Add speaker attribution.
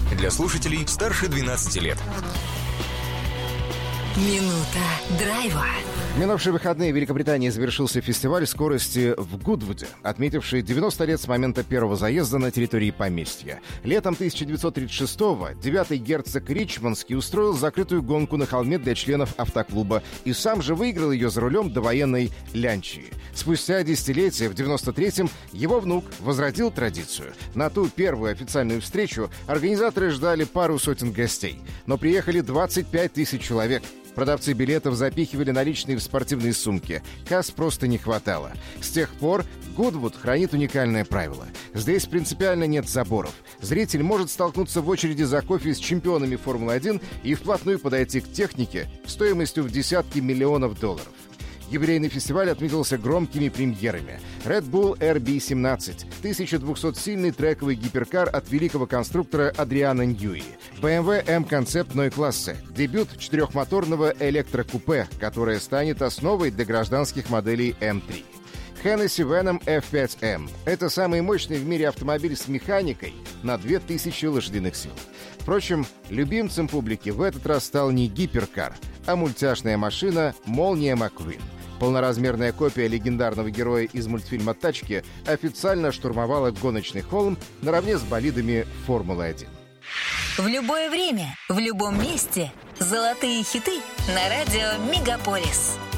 Speaker 1: Для слушателей старше 12 лет.
Speaker 2: Минута драйва.
Speaker 3: В минувшие выходные в Великобритании завершился фестиваль скорости в Гудвуде, отметивший 90 лет с момента первого заезда на территории поместья. Летом 1936-го 9-й герцог Ричмондский устроил закрытую гонку на холме для членов автоклуба и сам же выиграл ее за рулем довоенной Лянчии. Спустя десятилетия, в 93-м, его внук возродил традицию. На ту первую официальную встречу организаторы ждали пару сотен гостей, но приехали 25 тысяч человек. Продавцы билетов запихивали наличные в спортивные сумки. Касс просто не хватало. С тех пор Гудвуд хранит уникальное правило. Здесь принципиально нет заборов. Зритель может столкнуться в очереди за кофе с чемпионами Формулы-1 и вплотную подойти к технике стоимостью в десятки миллионов долларов. Юбилейный фестиваль отметился громкими премьерами. Red Bull RB17, 1200-сильный трековый гиперкар от великого конструктора Адриана Ньюи, BMW M-концепт Ной-класса, дебют четырехмоторного электрокупе, которое станет основой для гражданских моделей M3. Hennessy Venom F5M — это самый мощный в мире автомобиль с механикой на 2000 лошадиных сил. Впрочем, любимцем публики в этот раз стал не гиперкар, а мультяшная машина «Молния Маккуин». Полноразмерная копия легендарного героя из мультфильма «Тачки» официально штурмовала гоночный холм наравне с болидами Формулы-1.
Speaker 2: В любое время, в любом месте. Золотые хиты на радио «Мегаполис».